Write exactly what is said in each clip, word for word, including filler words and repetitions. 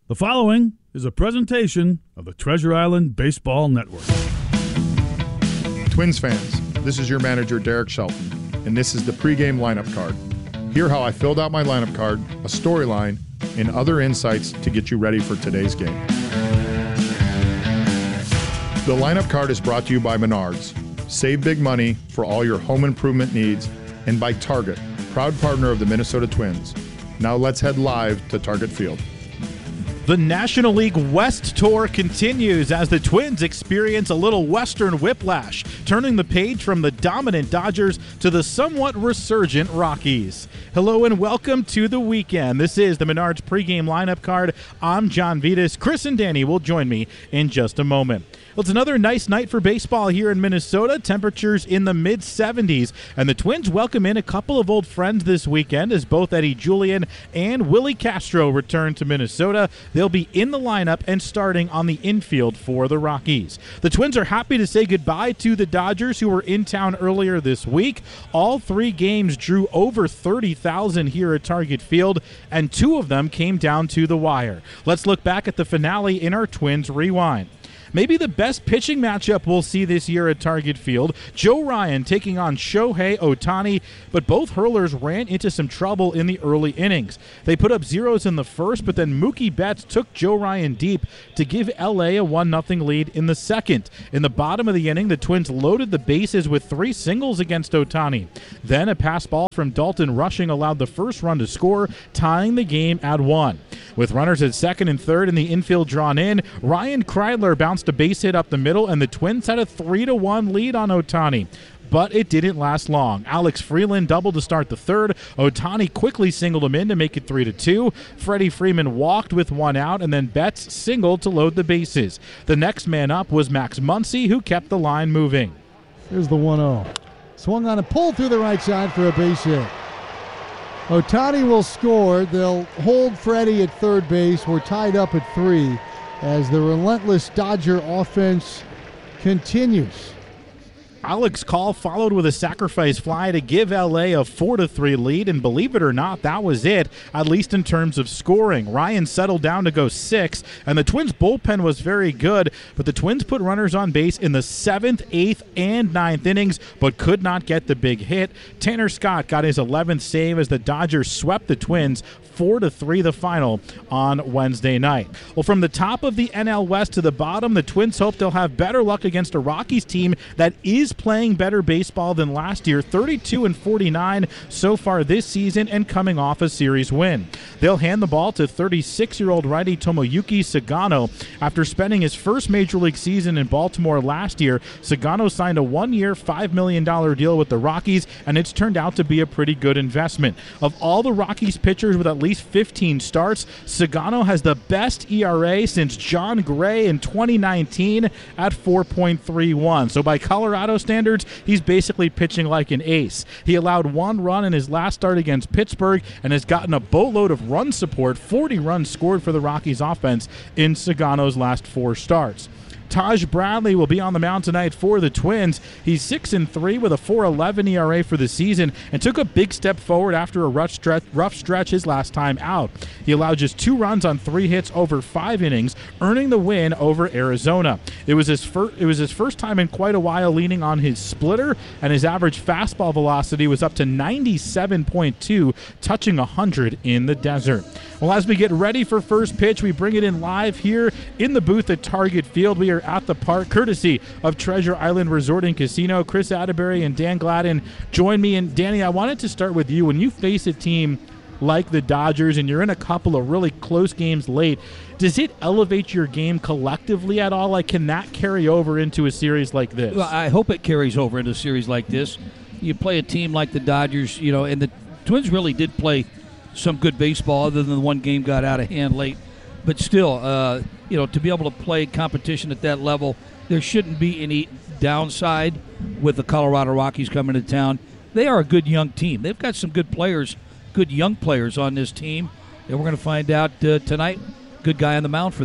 The following is a presentation of the Treasure Island Baseball Network. Twins fans, this is your manager, Derek Shelton, and this is the pregame lineup card. Hear how I filled out my lineup card, a storyline, and other insights to get you ready for today's game. The lineup card is brought to you by Menards. Save big money for all your home improvement needs, and by Target, proud partner of the Minnesota Twins. Now let's head live to Target Field. The National League West Tour continues as the Twins experience a little Western whiplash, turning the page from the dominant Dodgers to the somewhat resurgent Rockies. Hello and welcome to the weekend. This is the Menards pregame lineup card. I'm John Vitas. Chris and Danny will join me in just a moment. Well, it's another nice night for baseball here in Minnesota. Temperatures in the mid seventies, and the Twins welcome in a couple of old friends this weekend as both Eddie Julien and Willie Castro return to Minnesota. They'll be in the lineup and starting on the infield for the Rockies. The Twins are happy to say goodbye to the Dodgers, who were in town earlier this week. All three games drew over thirty thousand here at Target Field, and two of them came down to the wire. Let's look back at the finale in our Twins Rewind. Maybe the best pitching matchup we'll see this year at Target Field. Joe Ryan taking on Shohei Ohtani, but both hurlers ran into some trouble in the early innings. They put up zeros in the first, but then Mookie Betts took Joe Ryan deep to give L A a one nothing lead in the second. In the bottom of the inning, the Twins loaded the bases with three singles against Ohtani. Then a pass ball from Dalton Rushing allowed the first run to score, tying the game at one. With runners at second and third and the infield drawn in, Ryan Kreidler bounced a base hit up the middle, and the Twins had a three to one lead on Ohtani. But it didn't last long. Alex Freeland doubled to start the third. Ohtani quickly singled him in to make it three to two. Freddie Freeman walked with one out, and then Betts singled to load the bases. The next man up was Max Muncy, who kept the line moving. Here's the one oh. Swung on a pull through the right side for a base hit. Ohtani will score. They'll hold Freddie at third base. We're tied up at three as the relentless Dodger offense continues. Alex Call followed with a sacrifice fly to give L A a four to three lead, and believe it or not, that was it, at least in terms of scoring. Ryan settled down to go six, and the Twins' bullpen was very good, but the Twins put runners on base in the seventh, eighth, and ninth innings, but could not get the big hit. Tanner Scott got his eleventh save as the Dodgers swept the Twins four to three the final on Wednesday night. Well, from the top of the N L West to the bottom, the Twins hope they'll have better luck against a Rockies team that is playing better baseball than last year, thirty-two and forty-nine so far this season and coming off a series win. They'll hand the ball to thirty-six-year-old righty Tomoyuki Sagano. After spending his first major league season in Baltimore last year, Sagano signed a one-year, five million dollars deal with the Rockies, and it's turned out to be a pretty good investment. Of all the Rockies pitchers with at least fifteen starts, Sagano has the best E R A since John Gray in twenty nineteen at four point three one. So by Colorado standards, he's basically pitching like an ace. He allowed one run in his last start against Pittsburgh and has gotten a boatload of run support, forty runs scored for the Rockies offense in Sagano's last four starts. Taj Bradley will be on the mound tonight for the Twins. He's six and three with a four eleven E R A for the season and took a big step forward after a rough stretch, rough stretch his last time out. He allowed just two runs on three hits over five innings, earning the win over Arizona. It was his first it was his first time in quite a while leaning on his splitter, and his average fastball velocity was up to ninety-seven point two, touching one hundred in the desert. Well, as we get ready for first pitch, we bring it in live here in the booth at Target Field. We are at the park, courtesy of Treasure Island Resort and Casino. Chris Atterbury and Dan Gladden join me. And Danny, I wanted to start with you. When you face a team like the Dodgers and you're in a couple of really close games late, does it elevate your game collectively at all? Like, can that carry over into a series like this? Well, I hope it carries over into a series like this. You play a team like the Dodgers, you know, and the Twins really did play some good baseball, other than the one game got out of hand late. But still, uh, you know, to be able to play competition at that level, there shouldn't be any downside with the Colorado Rockies coming to town. They are a good young team. They've got some good players, good young players on this team, and we're going to find out uh, tonight. Good guy on the mound for them.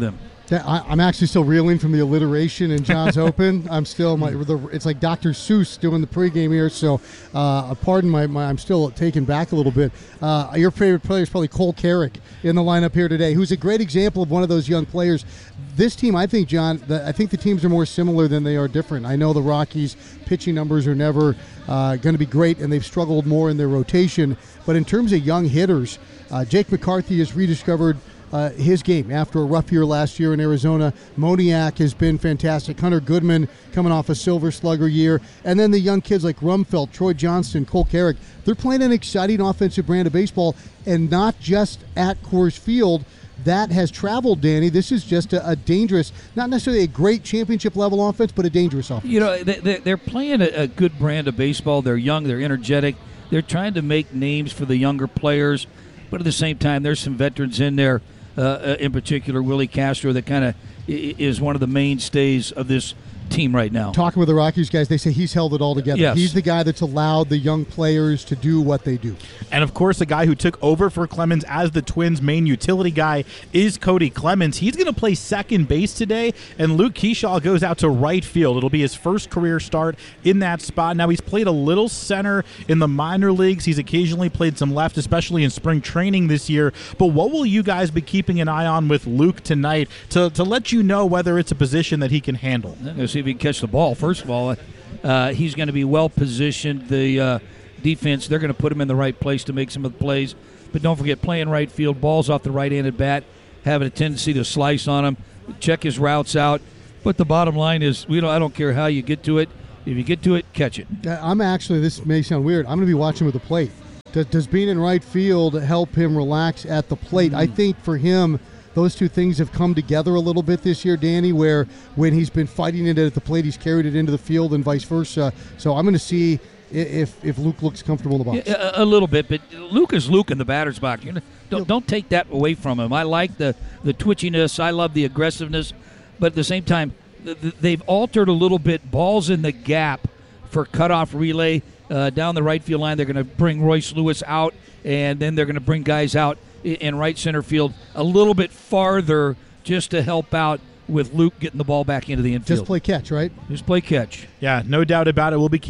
That- I, I'm actually still reeling from the alliteration in John's Open. I'm still my. The, it's like Doctor Seuss doing the pregame here. So, uh, pardon my, my. I'm still taken back a little bit. Uh, your favorite player is probably Cole Carrick in the lineup here today, who's a great example of one of those young players. This team, I think, John. The, I think the teams are more similar than they are different. I know the Rockies' pitching numbers are never uh, going to be great, and they've struggled more in their rotation. But in terms of young hitters, uh, Jake McCarthy has rediscovered Uh, his game after a rough year last year in Arizona. Moniak has been fantastic. Hunter Goodman coming off a Silver Slugger year. And then the young kids like Rumfeld, Troy Johnston, Cole Carrick. They're playing an exciting offensive brand of baseball, and not just at Coors Field. That has traveled, Danny. This is just a, a dangerous, not necessarily a great championship-level offense, but a dangerous offense. You know, they, they're playing a, a good brand of baseball. They're young. They're energetic. They're trying to make names for the younger players. But at the same time, there's some veterans in there. Uh, in particular, Willie Castro, that kind of is one of the mainstays of this team right now. Talking with the Rockies guys, they say he's held it all together. Yes. He's the guy that's allowed the young players to do what they do. And, of course, the guy who took over for Clemens as the Twins' main utility guy is Cody Clemens. He's going to play second base today, and Luke Keyshaw goes out to right field. It'll be his first career start in that spot. Now, he's played a little center in the minor leagues. He's occasionally played some left, especially in spring training this year. But what will you guys be keeping an eye on with Luke tonight to, to let you know whether it's a position that he can handle? I'm going to see if he can catch the ball. First of all, uh, he's going to be well positioned. The uh, defense, they're going to put him in the right place to make some of the plays. But don't forget, playing right field, balls off the right-handed bat, having a tendency to slice on him, check his routes out. But the bottom line is, we don't. I don't care how you get to it. If you get to it, catch it. I'm actually, this may sound weird, I'm going to be watching with the plate. Does, does being in right field help him relax at the plate? Mm. I think for him, those two things have come together a little bit this year, Danny, where when he's been fighting it at the plate, he's carried it into the field and vice versa. So I'm going to see if if Luke looks comfortable in the box. Yeah, a, a little bit, but Luke is Luke in the batter's box. You know, don't, don't take that away from him. I like the, the twitchiness. I love the aggressiveness. But at the same time, th- th- they've altered a little bit. Balls in the gap for cutoff relay uh, down the right field line. They're going to bring Royce Lewis out, and then they're going to bring guys out in right center field a little bit farther just to help out with Luke getting the ball back into the infield. Just play catch, right? Just play catch. Yeah, no doubt about it. We'll be keeping